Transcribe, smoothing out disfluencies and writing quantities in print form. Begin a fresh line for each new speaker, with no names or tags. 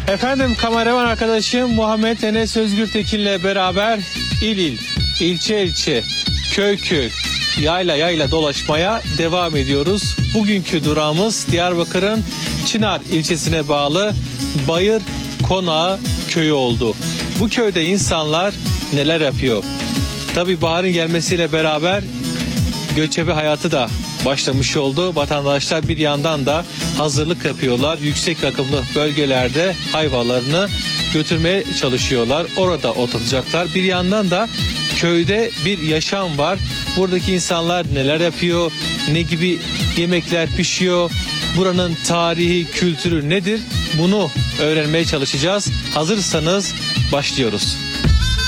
Efendim, kameraman arkadaşım Muhammed Enes Özgür Tekin'le beraber il, ilçe, köy, yayla dolaşmaya devam ediyoruz. Bugünkü durağımız Diyarbakır'ın Çınar ilçesine bağlı Bayır Konağı köyü oldu. Bu köyde insanlar neler yapıyor? Tabii baharın gelmesiyle beraber göçebe hayatı da başlamış oldu. Vatandaşlar bir yandan da hazırlık yapıyorlar. Yüksek rakımlı bölgelerde hayvanlarını götürmeye çalışıyorlar. Orada oturacaklar. Bir yandan da köyde bir yaşam var. Buradaki insanlar neler yapıyor? Ne gibi yemekler pişiyor? Buranın tarihi, kültürü nedir? Bunu öğrenmeye çalışacağız. Hazırsanız başlıyoruz.